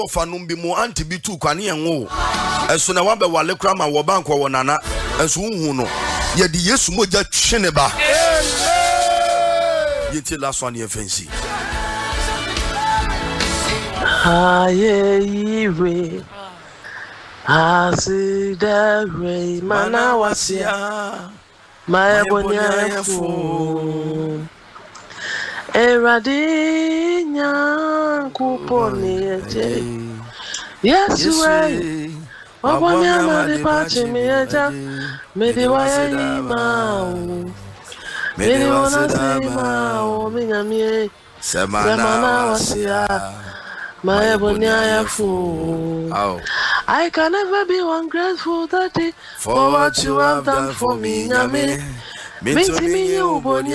Fanum be more anti be too can wo. As soon as one be wale crama wa bank wa nana as no. Ye di yesu moja cheneba. Yeti last one ye fancy. Aye we asidare manawasia my bonya fu Eradinya kuponi eje Yesu we Wabonya madipachi miyeja Midi waye mao Midi wana sima Minyamie Semana wasia My bonya yafu I can never be ungrateful daddy For what you have done for me Nyame Minti minye ubonya